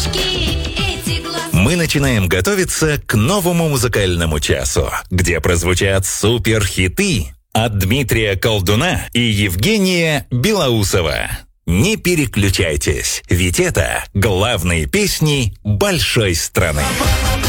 Мы начинаем готовиться к новому музыкальному часу, где прозвучат суперхиты от Дмитрия Колдуна и Евгения Белоусова. Не переключайтесь, ведь это главные песни большой страны.